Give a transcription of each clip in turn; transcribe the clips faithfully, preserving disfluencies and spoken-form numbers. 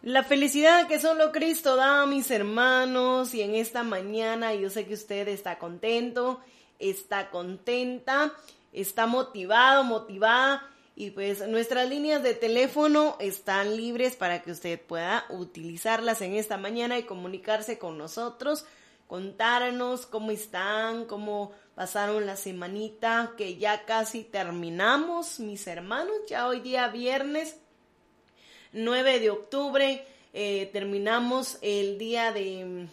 La felicidad que solo Cristo da, mis hermanos, y en esta mañana yo sé que usted está contento, está contenta, está motivado, motivada, y pues nuestras líneas de teléfono están libres para que usted pueda utilizarlas en esta mañana y comunicarse con nosotros, contarnos cómo están, cómo pasaron la semanita, que ya casi terminamos, mis hermanos, ya hoy día viernes nueve de octubre, eh, terminamos el día de,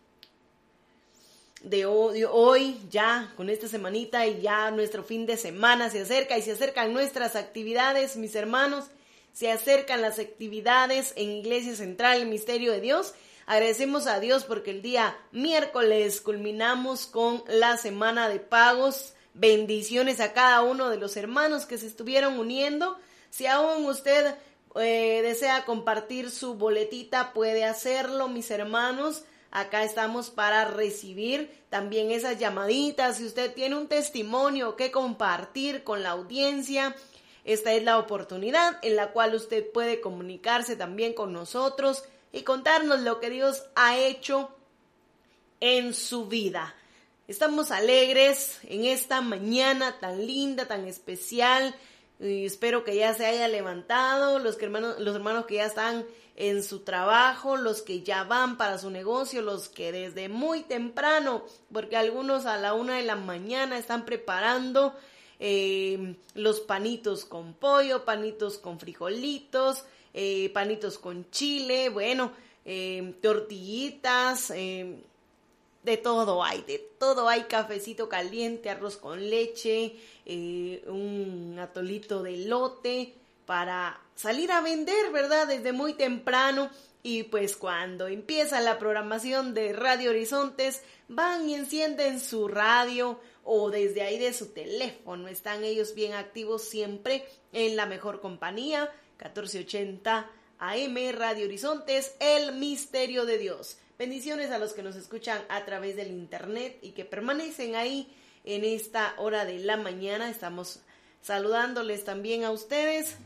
de, hoy, de hoy, ya con esta semanita, y ya nuestro fin de semana se acerca y se acercan nuestras actividades, mis hermanos, se acercan las actividades en Iglesia Central, el Misterio de Dios. Agradecemos a Dios porque el día miércoles culminamos con la semana de pagos. Bendiciones a cada uno de los hermanos que se estuvieron uniendo. Si aún usted Eh, desea compartir su boletita, puede hacerlo, mis hermanos. Acá estamos para recibir también esas llamaditas. Si usted tiene un testimonio que compartir con la audiencia, esta es la oportunidad en la cual usted puede comunicarse también con nosotros y contarnos lo que Dios ha hecho en su vida. Estamos alegres en esta mañana tan linda, tan especial. Y espero que ya se haya levantado, los, que hermanos, los hermanos que ya están en su trabajo, los que ya van para su negocio, los que desde muy temprano, porque algunos a la una de la mañana están preparando eh, los panitos con pollo, panitos con frijolitos, eh, panitos con chile, bueno, eh, tortillitas, eh, de todo hay, de todo hay, cafecito caliente, arroz con leche, eh, un atolito de elote para salir a vender, ¿verdad? Desde muy temprano. Y pues cuando empieza la programación de Radio Horizontes, van y encienden su radio o desde ahí de su teléfono. Están ellos bien activos siempre en la mejor compañía, catorce ochenta A M, Radio Horizontes, el Misterio de Dios. Bendiciones a los que nos escuchan a través del internet y que permanecen ahí en esta hora de la mañana. Estamos saludándoles también a ustedes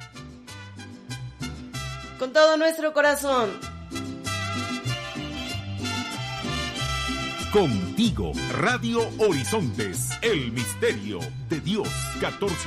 con todo nuestro corazón. Contigo, Radio Horizontes, el Misterio de Dios, catorce